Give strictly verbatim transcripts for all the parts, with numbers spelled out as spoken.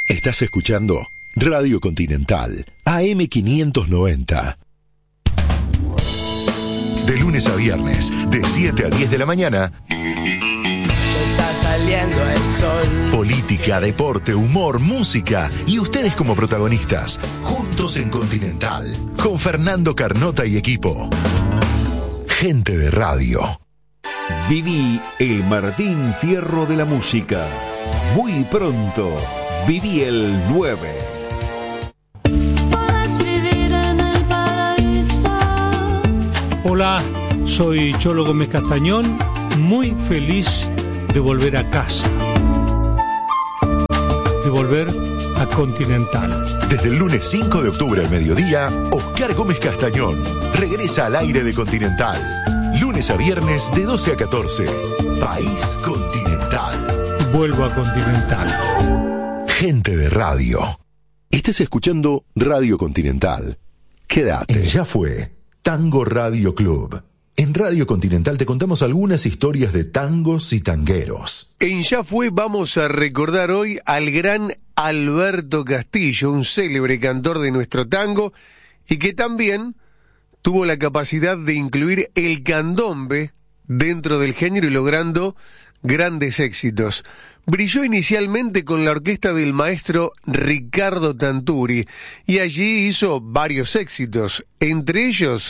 Estás escuchando Radio Continental, A M quinientos noventa. De lunes a viernes, de siete a diez de la mañana. Está saliendo el sol. Política, deporte, humor, música y ustedes como protagonistas, juntos en Continental, con Fernando Carnota y equipo. Gente de radio. Viví el Martín Fierro de la música. Muy pronto, viví el nueve. Hola, soy Cholo Gómez Castañón, muy feliz de volver a casa, de volver a Continental. Desde el lunes cinco de octubre al mediodía, Oscar Gómez Castañón regresa al aire de Continental. Lunes a viernes de doce a catorce. País Continental. Vuelvo a Continental. Gente de radio. Estás escuchando Radio Continental. Quédate. Ya fue Tango Radio Club. En Radio Continental te contamos algunas historias de tangos y tangueros. En Ya Fue vamos a recordar hoy al gran Alberto Castillo, un célebre cantor de nuestro tango y que también tuvo la capacidad de incluir el candombe dentro del género y logrando grandes éxitos. Brilló inicialmente con la orquesta del maestro Ricardo Tanturi y allí hizo varios éxitos, entre ellos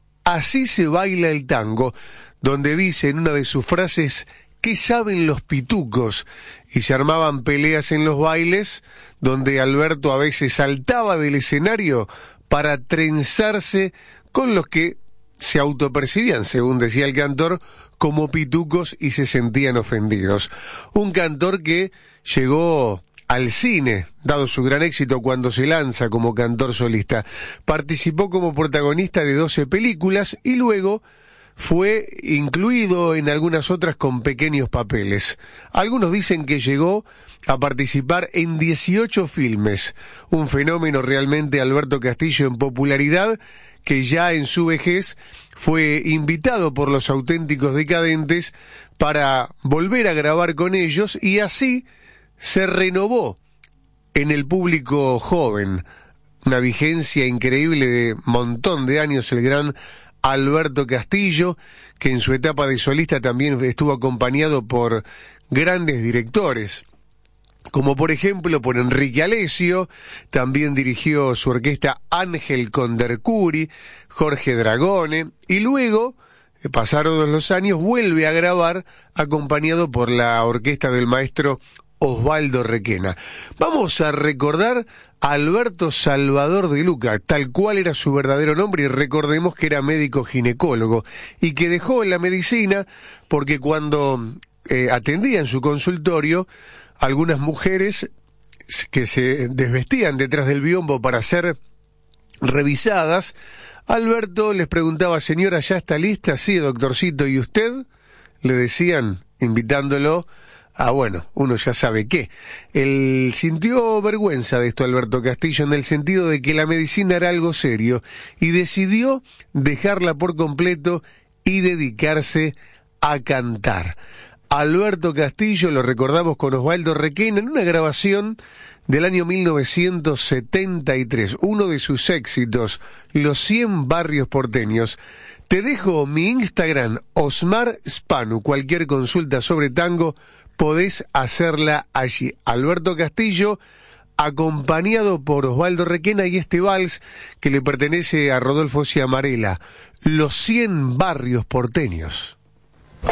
Así se baila el tango, donde dice en una de sus frases: ¿qué saben los pitucos? Y se armaban peleas en los bailes, donde Alberto a veces saltaba del escenario para trenzarse con los que se autopercibían, según decía el cantor, como pitucos y se sentían ofendidos. Un cantor que llegó al cine, dado su gran éxito cuando se lanza como cantor solista. Participó como protagonista de doce películas y luego fue incluido en algunas otras con pequeños papeles. Algunos dicen que llegó a participar en dieciocho filmes. Un fenómeno realmente Alberto Castillo en popularidad, que ya en su vejez fue invitado por los Auténticos Decadentes para volver a grabar con ellos y así se renovó en el público joven. Una vigencia increíble de montón de años el gran Alberto Castillo, que en su etapa de solista también estuvo acompañado por grandes directores, como por ejemplo por Enrique Alessio. También dirigió su orquesta Ángel Condercuri, Jorge Dragone, y luego, pasados los años, vuelve a grabar acompañado por la orquesta del maestro Osvaldo Requena. Vamos a recordar a Alberto Salvador de Luca, tal cual era su verdadero nombre, y recordemos que era médico ginecólogo y que dejó la medicina porque cuando eh, atendía en su consultorio algunas mujeres que se desvestían detrás del biombo para ser revisadas, Alberto les preguntaba: señora, ¿ya está lista? Sí, doctorcito. ¿Y usted? Le decían, invitándolo a, bueno, uno ya sabe qué. Él sintió vergüenza de esto, Alberto Castillo, en el sentido de que la medicina era algo serio y decidió dejarla por completo y dedicarse a cantar. Alberto Castillo lo recordamos con Osvaldo Requena en una grabación del año mil novecientos setenta y tres, uno de sus éxitos, Los cien barrios porteños. Te dejo mi Instagram, Osmar Spanu. Cualquier consulta sobre tango podés hacerla allí. Alberto Castillo, acompañado por Osvaldo Requena, y este vals que le pertenece a Rodolfo Ciamarela, Los cien barrios porteños.